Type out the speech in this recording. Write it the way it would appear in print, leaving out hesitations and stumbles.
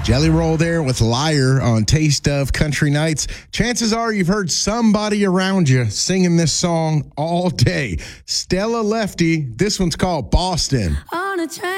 Jelly Roll there with Liar on Taste of Country Nights. Chances are you've heard somebody around you singing this song all day. Stella Lefty, this one's called Boston. On a train.